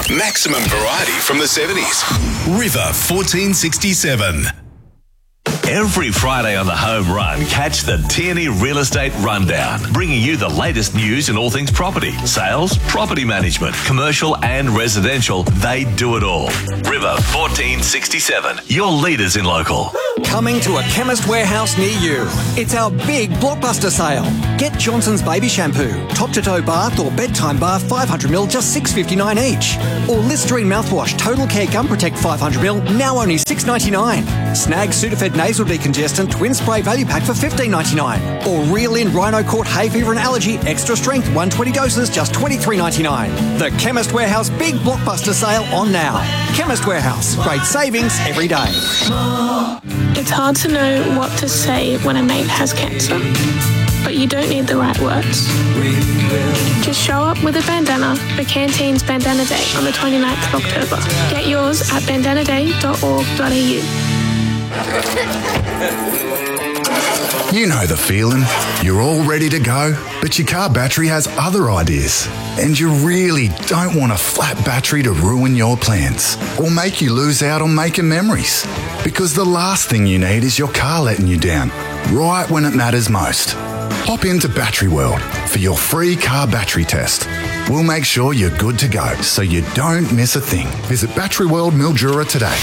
Maximum variety from the 70s. River 1467. Every Friday on the Home Run, catch the Tierney Real Estate Rundown, bringing you the latest news in all things property, sales, property management, commercial and residential. They do it all. River 1467, your leaders in local. Coming to a Chemist Warehouse near you. It's our big blockbuster sale. Get Johnson's Baby Shampoo, top-to-toe bath or bedtime bath 500ml, just $6.59 each. Or Listerine mouthwash, Total Care Gum Protect 500ml, now only $6.99. Snag Sudafed Nasal Decongestant Twin Spray Value Pack for $15.99. Or Reel In Rhino Court Hay Fever and Allergy Extra Strength 120 doses, just $23.99. The Chemist Warehouse big blockbuster sale on now. Chemist Warehouse, great savings every day. It's hard to know what to say when a mate has cancer, but you don't need the right words. Just show up with a bandana for Canteen's Bandana Day on the 29th of October. Get yours at bandanaday.org.au. You know the feeling. You're all ready to go, but your car battery has other ideas. And you really don't want a flat battery to ruin your plans or make you lose out on making memories. Because the last thing you need is your car letting you down, right when it matters most. Hop into Battery World for your free car battery test. We'll make sure you're good to go so you don't miss a thing. Visit Battery World Mildura today.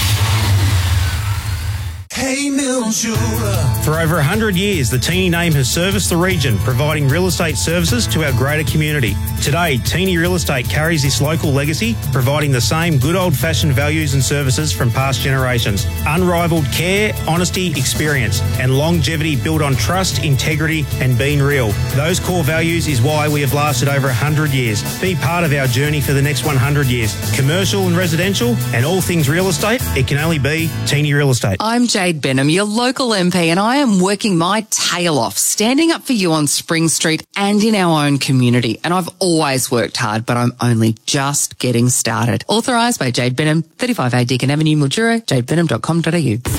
Hey Mildura. For over 100 years, the Teeny name has serviced the region, providing real estate services to our greater community. Today, Teeny Real Estate carries this local legacy, providing the same good old-fashioned values and services from past generations. Unrivaled care, honesty, experience, and longevity built on trust, integrity, and being real. Those core values is why we have lasted over 100 years. Be part of our journey for the next 100 years. Commercial and residential, and all things real estate, it can only be Teeny Real Estate. I'm Jade Benham, your local MP, and I am working my tail off, standing up for you on Spring Street and in our own community. And I've always worked hard, but I'm only just getting started. Authorised by Jade Benham, 35A Deakin Avenue, Mildura, jadebenham.com.au.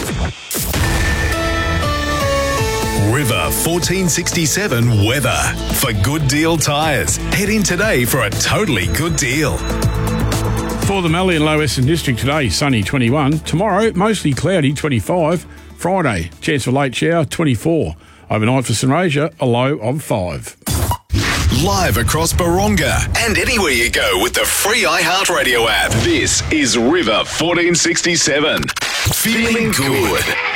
River 1467 weather. For Good Deal Tyres, head in today for a totally good deal. For the Mallee and Low Western District today, sunny 21. Tomorrow, mostly cloudy 25. Friday, chance for late shower 24. Overnight for St Rasia, a low of 5. Live across Baronga and anywhere you go with the free iHeartRadio app. This is River 1467. Feeling good.